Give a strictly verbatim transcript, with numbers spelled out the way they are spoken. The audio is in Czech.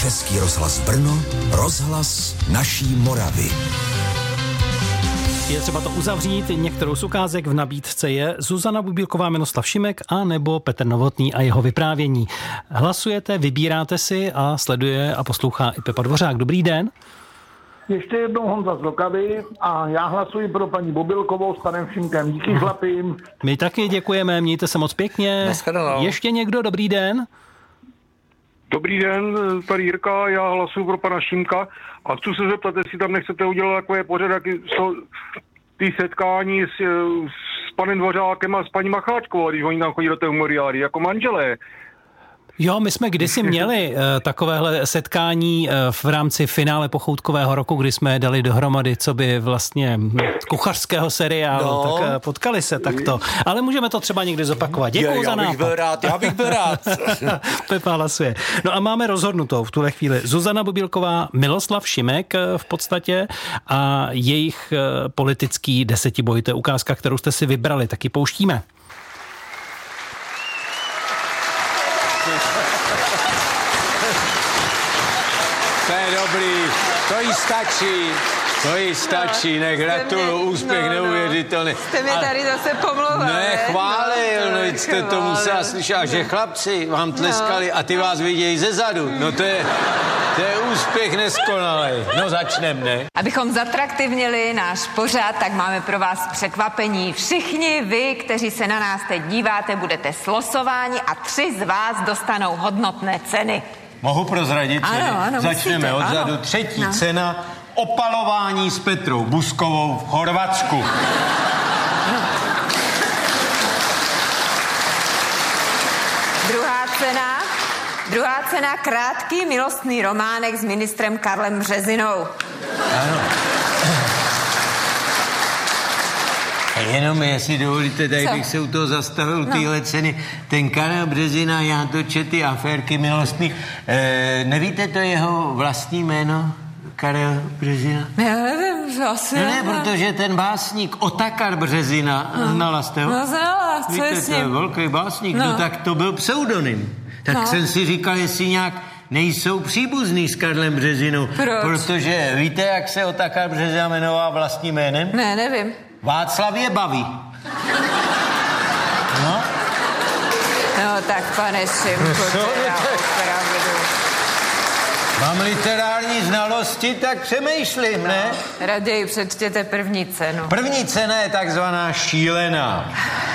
Český rozhlas Brno, rozhlas naší Moravy. Je třeba to uzavřít. Některou z ukázek v nabídce je Zuzana Bubílková, Miloslav Šimek a nebo Petr Novotný a jeho vyprávění. Hlasujete, vybíráte si a sleduje a poslouchá i Pepa Dvořák. Dobrý den. Ještě jednou Honza z Vltavy a já hlasuji pro paní Bubílkovou s panem Šimkem. Díky chlapi. My taky děkujeme, mějte se moc pěkně. Ještě někdo, dobrý den. Dobrý den, tady Jirka, já hlasuji pro pana Šimka a chci se zeptat, jestli tam nechcete udělat takové pořad, ty setkání s, s panem Dvořákem a s paní Macháčkovou, když oni tam chodí do té memoriály, jako manželé. Jo, my jsme kdysi měli uh, takovéhle setkání uh, v rámci finále Pochoutkového roku, kdy jsme dali dohromady, co by vlastně kuchařského seriálu, no. tak uh, potkali se takto. Ale můžeme to třeba někdy zopakovat. Děkuju za nápad. Já bych byl rád, já bych byl rád. Pepa hlasuje. No a máme rozhodnutou v tuhle chvíli Zuzana Bubílková, Miloslav Šimek v podstatě a jejich uh, politický desetiboj. To je ukázka, kterou jste si vybrali, taky pouštíme. To je dobrý, to jí stačí, to jí stačí, ne, gratuluju, úspěch no, neuvěřitelný. Jste mě tady zase pomlouval, ne? Ne, chválil, no, no jste to musela slyšet, a že chlapci vám tleskali a ty vás vidějí ze zadu, no to je, to je úspěch neskonalej. No začnem, ne? Abychom zatraktivnili náš pořad, tak máme pro vás překvapení. Všichni vy, kteří se na nás teď díváte, budete slosováni a tři z vás dostanou hodnotné ceny. Mohu prozradit? Ano, ano, Začneme musíte, odzadu. ano. Třetí no. cena opalování s Petrou Buskovou v Chorvatsku. No. Druhá cena, druhá cena krátký milostný románek s ministrem Karlem Březinou. Ano. Jenom, jestli dovolíte, tady Co? bych se u toho zastavil, no. tyhle ceny. Ten Karel Březina, já to četl, ty aférky milostný. E, nevíte to jeho vlastní jméno? Karel Březina? Já nevím, že asi no ne, protože ten básník Otakar Březina, no. znala jste ho? No znala, co víte, je s to je ním? velký básník, no. No. no tak to byl pseudonym. Tak no. jsem si říkal, jestli nějak nejsou příbuzný s Karlem Březinou. Proč? Protože víte, jak se Otakar Březina jmenoval vlastním jménem? Ne, nevím. Václav je baví. No? No tak, pane Šimku, No, teda to je- opravdu. Mám literární znalosti, tak přemýšlím, ne? Raději přečtěte první cenu. První cena je takzvaná šílená.